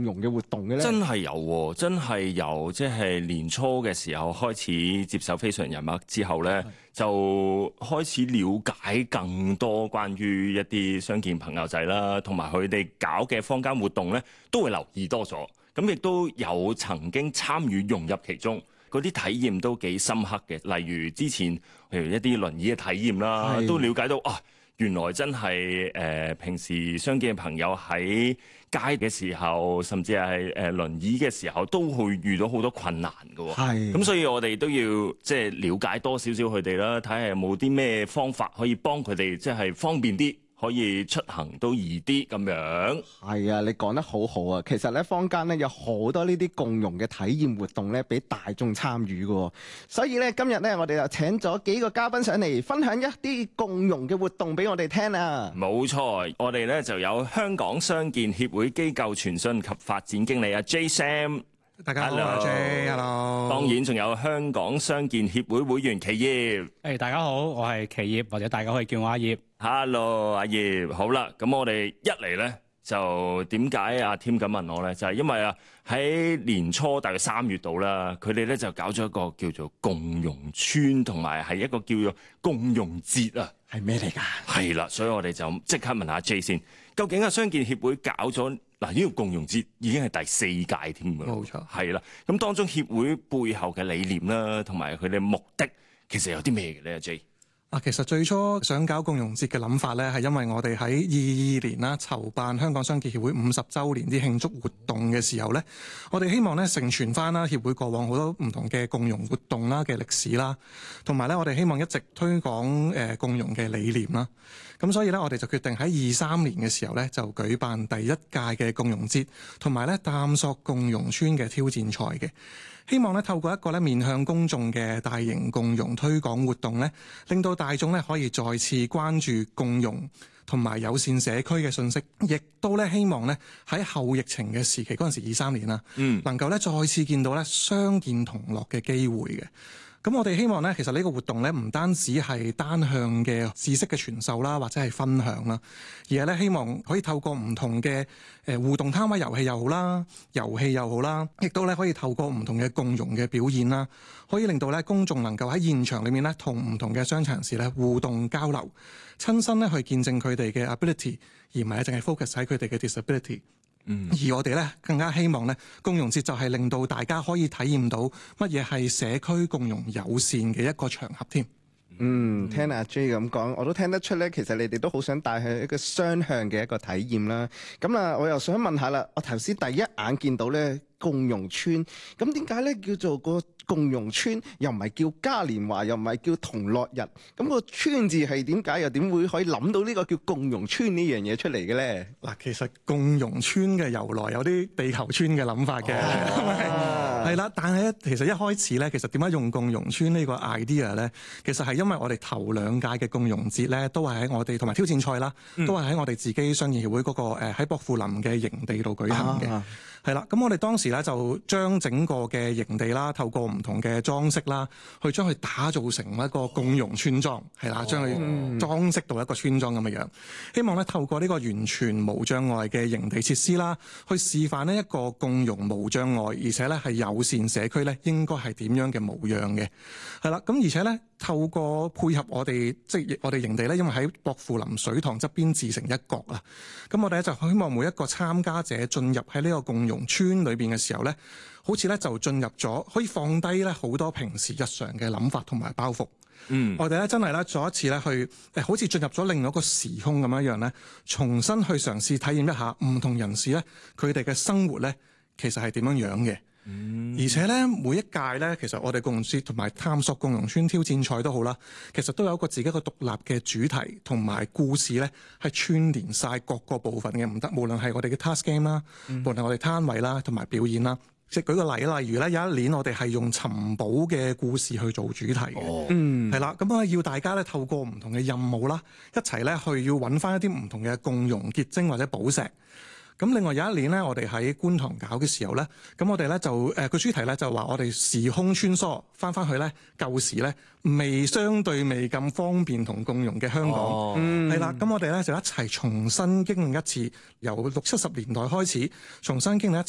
共融嘅活動嘅咧？ 真係有喎，真係由即係年初嘅時候開始接受非常人物之後咧，就開始了解更多關於一啲傷健朋友仔啦，同埋佢哋搞嘅坊間活動咧，都會留意多咗。咁亦都有曾經參與融入其中，嗰啲體驗都幾深刻嘅。例如之前譬如一啲輪椅嘅體驗啦，都了解到啊，原來真係平時傷健嘅朋友喺街嘅時候，甚至係輪椅嘅時候，都會遇到好多困難嘅。咁所以我哋都要即係了解多少少佢哋啦，睇下有冇啲咩方法可以幫佢哋，即係方便啲。可以出行都易啲咁樣。 係啊，你講得好好啊！其實咧，坊間咧有好多呢啲共融嘅體驗活動咧，俾大眾參與嘅。所以咧，今日咧，我哋就請咗幾個嘉賓上嚟，分享一啲共融嘅活動俾我哋聽啊！ 冇錯，我哋咧就有香港傷健協會機構傳訊及發展經理阿 J Sam。 大家好，阿 J，Hello。 當然仲有香港傷健協會會員祁業。 大家好，我係祁業，或者大家可以叫我阿業。 Hello，阿業。好啦，咁我哋一嚟咧就點解阿 Tim 咁問我咧？就係因為喺年初大概3月度啦，佢哋咧就搞咗一個叫做共融村，同埋係一個叫做共融節啊。 係咩嚟㗎？ 係啦，所以我哋就即刻問下 J 先，究竟傷健協會搞咗嗱呢個共融節已經係第4屆添㗎啦。 冇錯， 係啦。咁當中協會背後嘅理念啦，同埋佢哋目的，其實有啲咩嘅咧 ？J？ 其實最初想搞共融節嘅諗法咧，係因為我哋喺22年啦，籌辦香港傷健協會50週年啲慶祝活動嘅時候咧，我哋希望咧承傳翻啦協會過往好多唔同嘅共融活動啦嘅歷史啦，同埋咧我哋希望一直推廣共融嘅理念啦。咁所以咧，我哋就決定喺23年嘅時候咧，就舉辦第1屆嘅共融節，同埋咧探索共融村嘅挑戰賽嘅。希望咧透過一個咧面向公眾嘅大型共融推廣活動咧，令到大眾咧可以再次關注共融同埋友善社區嘅信息，亦都咧希望咧喺後疫情嘅時期嗰陣時23年啦，能夠咧再次見到咧傷健同樂嘅機會嘅。咁我哋希望咧，其實呢個活動咧唔單止係單向嘅知識嘅傳授啦，或者係分享啦，而係咧希望可以透過唔同嘅互動攤位遊戲又好啦，遊戲又好啦，亦都咧可以透過唔同嘅共融嘅表演啦，可以令到咧公眾能夠喺現場裏面咧同唔同嘅傷殘人士咧互動交流，親身咧去見證佢哋嘅 ability， 而唔係淨係 focus 喺佢哋嘅 disability。而我哋咧更加希望咧，共融節就係令到大家可以體驗到乜嘢係社區共融友善嘅一個場合添。 聽阿 J 咁講，我都聽得出咧，其實你哋都好想帶去一個雙向嘅一個體驗啦。咁啊，我又想問下啦，我頭先第一眼見到咧共融村，咁點解咧叫做個共融村，又唔係叫嘉年華，又唔係叫同樂日？咁個村字係點解，又點會可以諗到呢個叫共融村呢樣嘢出嚟嘅咧？ 嗱，其實共融村嘅由來有啲地球村嘅諗法嘅，係啦。但係咧，其實一開始咧，其實點解用共融村呢個 idea 咧？其實係因為我哋頭2屆嘅共融節咧，都係喺我哋同埋挑戰賽啦，都係喺我哋自己傷健協會嗰個喺薄扶林嘅營地度舉行嘅。係啦，咁我哋當時咧就將整個嘅營地啦，透過唔同嘅裝飾啦，去將佢打造成一個共融村莊，係啦，將佢裝飾到一個村莊咁嘅樣。希望咧透過呢個完全無障礙嘅營地設施啦，去示範呢一個共融無障礙，而且咧係友善社區咧應該係點樣嘅模樣嘅。係啦，咁而且咧透過配合我哋即係我哋營地咧，因為喺薄扶林水塘側邊自成一角啊，咁我哋咧就希望每一個參加者進入喺呢個共融村裏邊嘅時候咧，好似咧就進入咗，可以放低咧好多平時日常嘅諗法同埋包袱。我哋咧真係咧再一次咧去好似進入咗另外一個時空咁樣咧，重新去嘗試體驗一下唔同人士咧佢哋嘅生活咧其實係點樣樣嘅。而且咧每一屆咧，其實我哋共融節同埋探索共融村挑戰賽都好啦，其實都有一個自己一個獨立嘅主題同埋故事咧，係串連晒各個部分嘅，唔得無論係我哋嘅 task game 啦，無論係我哋攤位啦，同埋表演啦。即係舉個例，例如咧有一年我哋係用尋寶嘅故事去做主題嘅，係啦，咁啊要大家咧透過唔同嘅任務啦，一齊咧去要揾翻一啲唔同嘅共融結晶或者寶石。咁另外有一年咧，我哋喺觀塘搞嘅時候咧，咁我哋咧就個主題咧就話我哋時空穿梭翻去咧舊時咧相對未咁方便同共融嘅香港，係啦，咁我哋咧就一齊重新經歷一次，由60、70年代開始重新經歷一